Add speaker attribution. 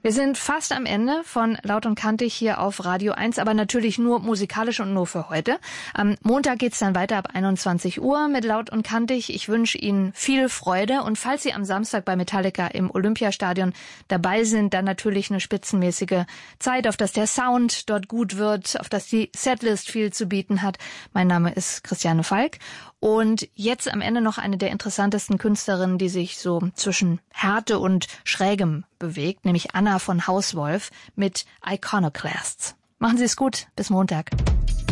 Speaker 1: Wir sind fast am Ende von Laut und Kantig hier auf Radio 1, aber natürlich nur musikalisch und nur für heute. Am Montag geht's dann weiter ab 21 Uhr mit Laut und Kantig. Ich wünsche Ihnen viel Freude und falls Sie am Samstag bei Metallica im Olympiastadion dabei sind, dann natürlich eine spitzenmäßige Zeit, auf dass der Sound dort gut wird, auf dass die Setlist viel zu bieten hat. Mein Name ist Christiane Falk. Und jetzt am Ende noch eine der interessantesten Künstlerinnen, die sich so zwischen Härte und Schrägem bewegt, nämlich Anna von Hauswolf mit Iconoclasts. Machen Sie es gut, bis Montag.